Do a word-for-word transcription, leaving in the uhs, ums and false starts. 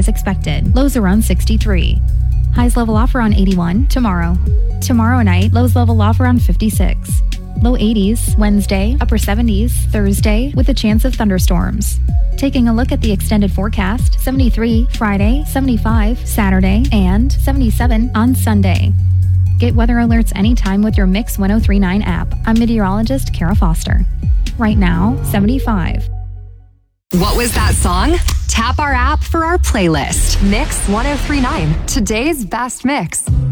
skies expected. Lows around sixty-three. Highs level off around eighty-one tomorrow. Tomorrow night, lows level off around fifty-six. Low eighties Wednesday, upper seventies Thursday with a chance of thunderstorms. Taking a look at the extended forecast, seventy-three Friday, seventy-five Saturday, and seventy-seven on Sunday. Get weather alerts anytime with your Mix ten thirty-nine app. I'm meteorologist Kara Foster. Right now, seventy-five. What was that song? Tap our app for our playlist. Mix ten thirty-nine, today's best mix.